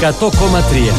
100,3.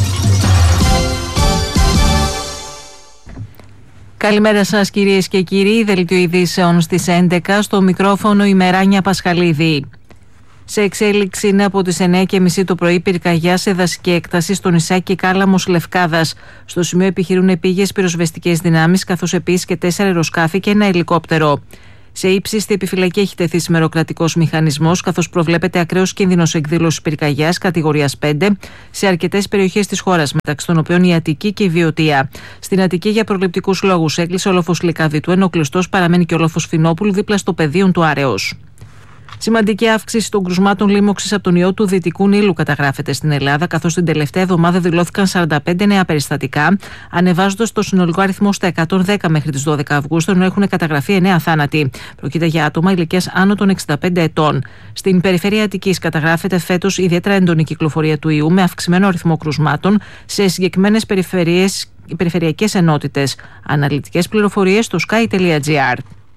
Καλημέρα σας κυρίες και κύριοι, δελτίο ειδήσεων στις 11, στο μικρόφωνο η Μεράνια Πασχαλίδη. Σε εξέλιξη είναι από τις 9:30 το πρωί πυρκαγιά σε δασική έκταση στο νησάκι Κάλαμος Λευκάδας. Στο σημείο επιχειρούν επίγειες πυροσβεστικές δυνάμεις, καθώς επίσης και 4 αεροσκάφη και ένα ελικόπτερο. Σε ύψιστη επιφυλακή έχει τεθεί σημεροκρατικός μηχανισμός, καθώς προβλέπεται ακραίος κίνδυνος εκδήλωσης πυρκαγιάς κατηγορίας 5 σε αρκετές περιοχές της χώρας, μεταξύ των οποίων η Αττική και η Βιωτία. Στην Αττική, για προληπτικούς λόγους, έκλεισε ο λόφος Λυκαδιτού, ενώ κλειστός παραμένει και ο λόφος Φινόπουλου δίπλα στο πεδίο του Άρεως. Σημαντική αύξηση των κρουσμάτων λίμωξης από τον ιό του Δυτικού Νείλου καταγράφεται στην Ελλάδα, καθώς την τελευταία εβδομάδα δηλώθηκαν 45 νέα περιστατικά, ανεβάζοντας το συνολικό αριθμό στα 110 μέχρι τις 12 Αυγούστου, ενώ έχουν καταγραφεί 9 θάνατοι. Πρόκειται για άτομα ηλικίας άνω των 65 ετών. Στην περιφέρεια Αττικής καταγράφεται φέτος ιδιαίτερα έντονη κυκλοφορία του ιού, με αυξημένο αριθμό κρουσμάτων σε συγκεκριμένες περιφερειακές ενότητες. Αναλυτικές πληροφορίες στο sky.gr.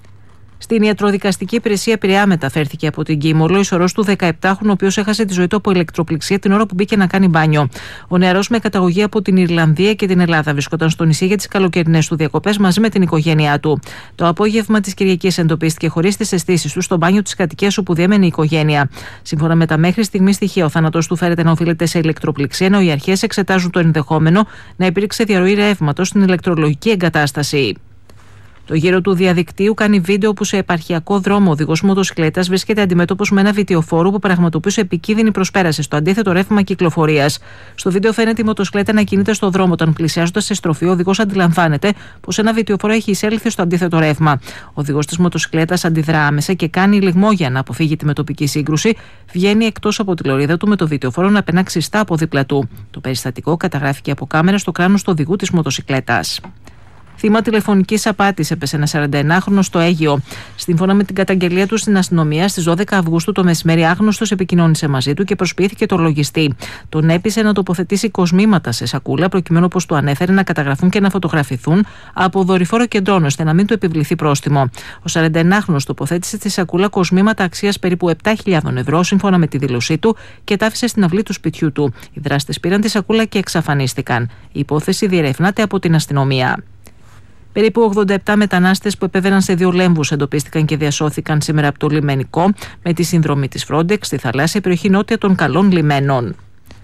Στην ιατροδικαστική υπηρεσία Πειραιά μεταφέρθηκε από την Κίμολο ισορρός του 17χρονου, ο οποίος έχασε τη ζωή του από ηλεκτροπληξία την ώρα που μπήκε να κάνει μπάνιο. Ο νεαρός, με καταγωγή από την Ιρλανδία και την Ελλάδα, βρισκόταν στο νησί για τις καλοκαιρινές του διακοπές μαζί με την οικογένειά του. Το απόγευμα της Κυριακής εντοπίστηκε χωρίς τις αισθήσεις του στο μπάνιο της κατοικίας όπου διέμενε η οικογένεια. Σύμφωνα με τα μέχρι στιγμή στοιχεία, ο θάνατος του φέρεται να οφείλεται σε ηλεκτροπληξία, ενώ οι αρχές εξετάζουν το ενδεχόμενο να υπήρξε διαρροή ρεύματος στην ηλεκτρολογική εγκατάσταση. Το γύρο του διαδικτύου κάνει βίντεο που σε επαρχιακό δρόμο ο οδηγός μοτοσυκλέτας βρίσκεται αντιμέτωπος με ένα βιτιοφόρο που πραγματοποιούσε επικίνδυνη προσπέραση στο αντίθετο ρεύμα κυκλοφορίας. Στο βίντεο φαίνεται η μοτοσυκλέτα να κινείται στο δρόμο. Όταν πλησιάζοντας σε στροφή, ο οδηγός αντιλαμβάνεται πως ένα βιτιοφόρο έχει εισέλθει στο αντίθετο ρεύμα. Ο οδηγός της μοτοσυκλέτας αντιδρά άμεσα και κάνει λιγμό για να αποφύγει τη μετοπική σύγκρουση. Βγαίνει εκτός από τη λωρίδα του με το βιτιοφόρο να περνά ξιστά από δίπλα του. Το περιστατικό καταγράφηκε από κάμερα στο κράνος του οδηγού της μοτοσυκλέτας. Θύμα τηλεφωνικής απάτης έπεσε ένα 41χρονο στο Αίγυο. Σύμφωνα με την καταγγελία του στην αστυνομία, στις 12 Αυγούστου το μεσημέρι, άγνωστος επικοινώνησε μαζί του και προσποιήθηκε το λογιστή. Τον έπεισε να τοποθετήσει κοσμήματα σε σακούλα, προκειμένου, όπως του ανέφερε, να καταγραφούν και να φωτογραφηθούν από δορυφόρο και ντρόν, ώστε να μην του επιβληθεί πρόστιμο. Ο 41χρονος τοποθέτησε στη σακούλα κοσμήματα αξίας περίπου 7.000 ευρώ, σύμφωνα με τη δήλωσή του, και τα άφησε στην αυλή του σπιτιού του. Οι δράστες πήραν τη σακούλα και εξαφανίστηκαν. Η υπόθεση διερευνάται από την αστυνομία. Περίπου 87 μετανάστες που επέβαιναν σε 2 λέμβους εντοπίστηκαν και διασώθηκαν σήμερα από το λιμενικό με τη συνδρομή της Frontex στη θαλάσσια περιοχή νότια των Καλών Λιμένων.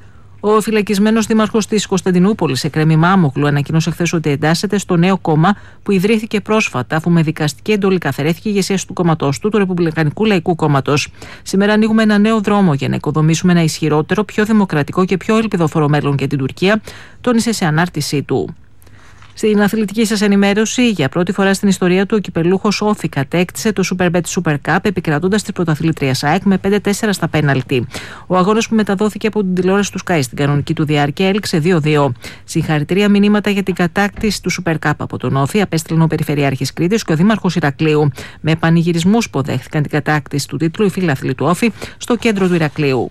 Ο φυλακισμένος δήμαρχος της Κωνσταντινούπολης, Εκρέμη Μάμογλου, ανακοίνωσε χθες ότι εντάσσεται στο νέο κόμμα που ιδρύθηκε πρόσφατα, αφού με δικαστική εντολή καθαιρέθηκε η ηγεσία του κόμματός του, του Ρεπουμπλικανικού Λαϊκού Κόμματος. Σήμερα ανοίγουμε ένα νέο δρόμο για να οικοδομήσουμε ένα ισχυρότερο, πιο δημοκρατικό και πιο ελπιδοφόρο μέλλον για την Τουρκία, τόνισε σε ανάρτησή του. Στην αθλητική σας ενημέρωση, για πρώτη φορά στην ιστορία του, ο κυπελούχος Όφη κατέκτησε το Superbet Super Cup, επικρατώντας τη πρωταθλήτρια ΑΕΚ με 5-4 στα πέναλτι. Ο αγώνας, που μεταδόθηκε από την τηλεόραση του Sky στην κανονική του διάρκεια, έληξε 2-2. Συγχαρητήρια μηνύματα για την κατάκτηση του Super Cup από τον Όφη απέστειλαν ο Περιφερειάρχης Κρήτης και ο Δήμαρχος Ηρακλείου. Με πανηγυρισμούς υποδέχθηκαν την κατάκτηση του τίτλου οι φίλαθλοι του Όφη στο κέντρο του Ηρακλείου.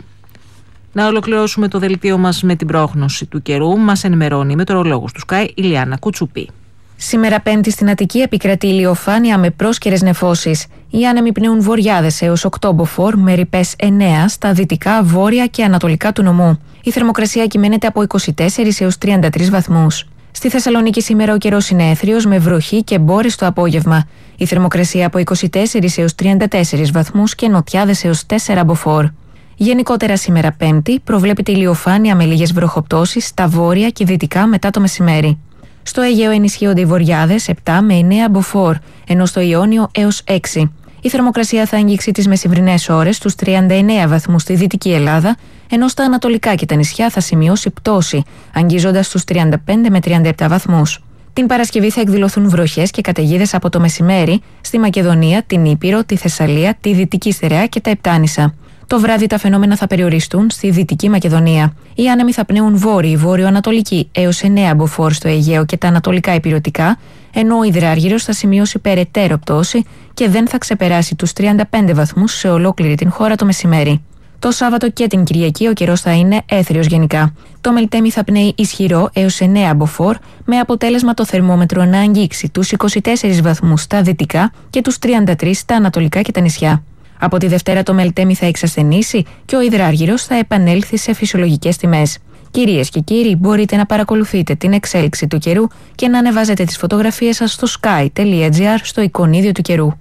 Να ολοκληρώσουμε το δελτίο μας με την πρόγνωση του καιρού. Μας ενημερώνει η μετεωρολόγος του Sky, Ηλιάνα Κουτσουπή. Σήμερα Πέμπτη στην Αττική επικρατεί ηλιοφάνεια με πρόσκαιρες νεφώσεις. Οι άνεμοι πνέουν βορειάδες έως 8 μποφόρ με ρηπές 9 στα δυτικά, βόρεια και ανατολικά του νομού. Η θερμοκρασία κυμαίνεται από 24 έως 33 βαθμούς. Στη Θεσσαλονίκη σήμερα ο καιρός είναι έθριος με βροχή και μπόρες το απόγευμα. Η θερμοκρασία από 24 έως 34 βαθμούς και νοτιάδες έως 4 μποφόρ. Γενικότερα σήμερα Πέμπτη προβλέπεται ηλιοφάνεια με λίγες βροχοπτώσεις στα βόρεια και δυτικά μετά το μεσημέρι. Στο Αιγαίο ενισχύονται οι βορειάδες 7 με 9 μποφόρ, ενώ στο Ιόνιο έως 6. Η θερμοκρασία θα αγγίξει τις μεσημβρινές ώρες στους 39 βαθμούς στη Δυτική Ελλάδα, ενώ στα ανατολικά και τα νησιά θα σημειώσει πτώση, αγγίζοντας στους 35 με 37 βαθμούς. Την Παρασκευή θα εκδηλωθούν βροχές και καταιγίδες από το μεσημέρι στη Μακεδονία, την Ήπειρο, τη Θεσσαλία, τη Δυτική Στερεά και τα Επτάνησα. Το βράδυ τα φαινόμενα θα περιοριστούν στη Δυτική Μακεδονία. Οι άνεμοι θα πνέουν βόρειοι, βόρειο-ανατολική έως 9 μποφόρ στο Αιγαίο και τα ανατολικά ηπειρωτικά, ενώ ο υδράργυρος θα σημειώσει περαιτέρω πτώση και δεν θα ξεπεράσει τους 35 βαθμούς σε ολόκληρη την χώρα το μεσημέρι. Το Σάββατο και την Κυριακή ο καιρός θα είναι έθριος γενικά. Το Μελτέμι θα πνέει ισχυρό έως 9 μποφόρ, με αποτέλεσμα το θερμόμετρο να αγγίξει τους 24 βαθμούς στα δυτικά και τους 33 στα ανατολικά και τα νησιά. Από τη Δευτέρα το Μελτέμι θα εξασθενήσει και ο υδράργυρος θα επανέλθει σε φυσιολογικές τιμές. Κυρίες και κύριοι, μπορείτε να παρακολουθείτε την εξέλιξη του καιρού και να ανεβάζετε τις φωτογραφίες σας στο sky.gr στο εικονίδιο του καιρού.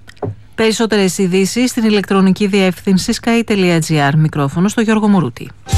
Περισσότερες ειδήσεις στην ηλεκτρονική διεύθυνση sky.gr. Μικρόφωνο στο Γιώργο Μωρούτη.